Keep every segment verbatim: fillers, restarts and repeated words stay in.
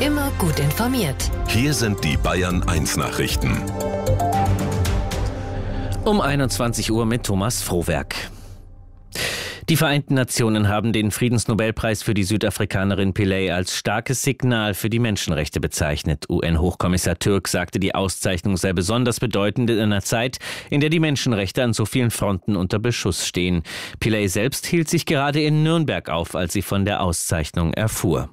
Immer gut informiert. Hier sind die Bayern eins Nachrichten. Um einundzwanzig Uhr mit Thomas Frohwerk. Die Vereinten Nationen haben den Friedensnobelpreis für die Südafrikanerin Pillay als starkes Signal für die Menschenrechte bezeichnet. U N-Hochkommissar Türk sagte, die Auszeichnung sei besonders bedeutend in einer Zeit, in der die Menschenrechte an so vielen Fronten unter Beschuss stehen. Pillay selbst hielt sich gerade in Nürnberg auf, als sie von der Auszeichnung erfuhr.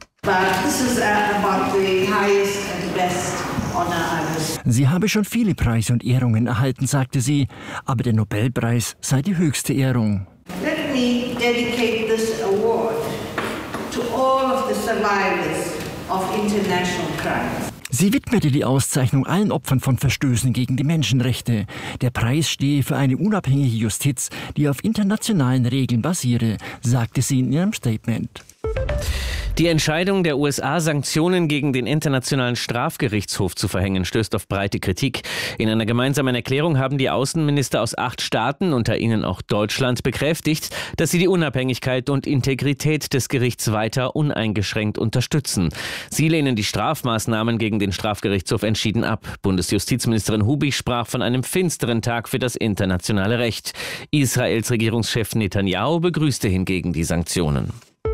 Sie habe schon viele Preise und Ehrungen erhalten, sagte sie, aber der Nobelpreis sei die höchste Ehrung. Let me dedicate this award to all of the survivors of international crimes. Sie widmete die Auszeichnung allen Opfern von Verstößen gegen die Menschenrechte. Der Preis stehe für eine unabhängige Justiz, die auf internationalen Regeln basiere, sagte sie in ihrem Statement. Die Entscheidung der U S A, Sanktionen gegen den Internationalen Strafgerichtshof zu verhängen, stößt auf breite Kritik. In einer gemeinsamen Erklärung haben die Außenminister aus acht Staaten, unter ihnen auch Deutschland, bekräftigt, dass sie die Unabhängigkeit und Integrität des Gerichts weiter uneingeschränkt unterstützen. Sie lehnen die Strafmaßnahmen gegen den Strafgerichtshof entschieden ab. Bundesjustizministerin Hubig sprach von einem finsteren Tag für das internationale Recht. Israels Regierungschef Netanyahu begrüßte hingegen die Sanktionen.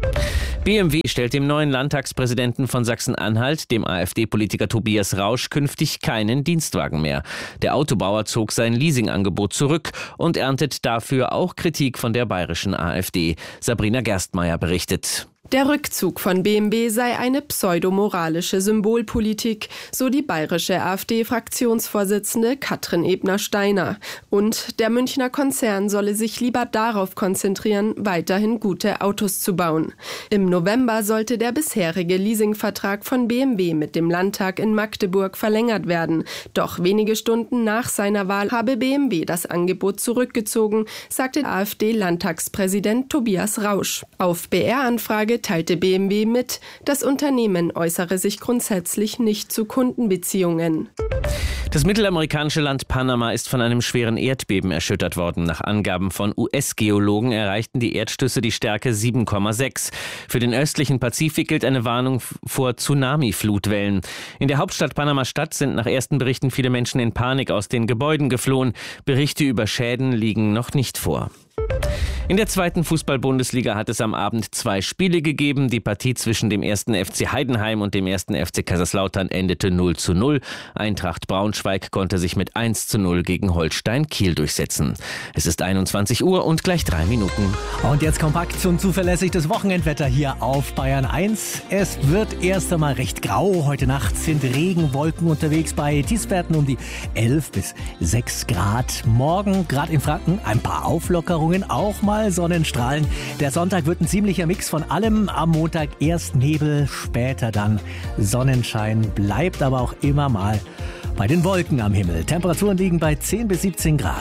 B M W stellt dem neuen Landtagspräsidenten von Sachsen-Anhalt, dem AfD-Politiker Tobias Rausch, künftig keinen Dienstwagen mehr. Der Autobauer zog sein Leasingangebot zurück und erntet dafür auch Kritik von der bayerischen AfD. Sabrina Gerstmeier berichtet. Der Rückzug von B M W sei eine pseudomoralische Symbolpolitik, so die bayerische AfD-Fraktionsvorsitzende Katrin Ebner-Steiner. Und der Münchner Konzern solle sich lieber darauf konzentrieren, weiterhin gute Autos zu bauen. Im November sollte der bisherige Leasingvertrag von B M W mit dem Landtag in Magdeburg verlängert werden. Doch wenige Stunden nach seiner Wahl habe B M W das Angebot zurückgezogen, sagte AfD-Landtagspräsident Tobias Rausch. Auf B R-Anfrage teilte B M W mit, das Unternehmen äußere sich grundsätzlich nicht zu Kundenbeziehungen. Das mittelamerikanische Land Panama ist von einem schweren Erdbeben erschüttert worden. Nach Angaben von U S-Geologen erreichten die Erdstöße die Stärke sieben Komma sechs. Für den östlichen Pazifik gilt eine Warnung vor Tsunami-Flutwellen. In der Hauptstadt Panama-Stadt sind nach ersten Berichten viele Menschen in Panik aus den Gebäuden geflohen. Berichte über Schäden liegen noch nicht vor. In der zweiten Fußball-Bundesliga hat es am Abend zwei Spiele gegeben. Die Partie zwischen dem ersten F C Heidenheim und dem ersten F C Kaiserslautern endete null zu null. Eintracht Braunschweig konnte sich mit eins zu null gegen Holstein Kiel durchsetzen. Es ist einundzwanzig Uhr und gleich drei Minuten. Und jetzt kompakt und zuverlässig das Wochenendwetter hier auf Bayern eins. Es wird erst einmal recht grau. Heute Nacht sind Regenwolken unterwegs bei Tiefstwerten um die elf bis sechs Grad. Morgen, gerade in Franken, ein paar Auflockerungen, auch mal Sonnenstrahlen. Der Sonntag wird ein ziemlicher Mix von allem. Am Montag erst Nebel, später dann Sonnenschein. Bleibt aber auch immer mal bei den Wolken am Himmel. Temperaturen liegen bei zehn bis siebzehn Grad.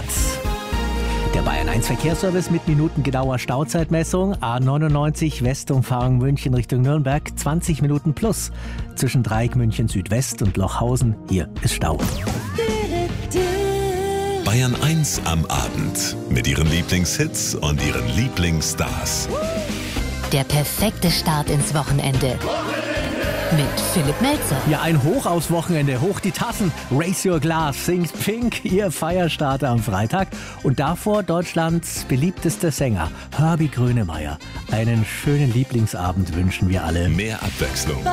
Der Bayern eins Verkehrsservice mit minutengenauer Stauzeitmessung. A neunundneunzig Westumfahrung München Richtung Nürnberg. zwanzig Minuten plus zwischen Dreieck München Südwest und Lochhausen. Hier ist Stau. Bayern eins am Abend mit ihren Lieblingshits und ihren Lieblingsstars. Der perfekte Start ins Wochenende. Mit Philipp Melzer. Ja, ein Hoch aufs Wochenende, hoch die Tassen. Raise Your Glass singt Pink, ihr Feierstarter am Freitag. Und davor Deutschlands beliebtester Sänger, Herbie Grönemeyer. Einen schönen Lieblingsabend wünschen wir alle. Mehr Abwechslung,